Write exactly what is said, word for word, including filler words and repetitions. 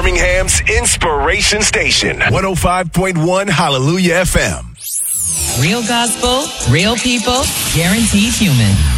Birmingham's Inspiration Station. one oh five point one Hallelujah F M. Real gospel, real people, guaranteed human.